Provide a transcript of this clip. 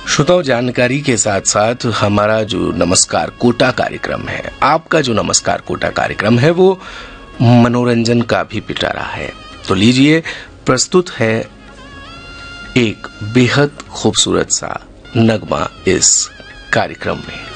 श्रोताओं, जानकारी के साथ साथ हमारा जो नमस्कार कोटा कार्यक्रम है, आपका जो नमस्कार कोटा कार्यक्रम है, वो मनोरंजन का भी पिटारा है। तो लीजिए, प्रस्तुत है एक बेहद खूबसूरत सा नगमा इस कार्यक्रम में।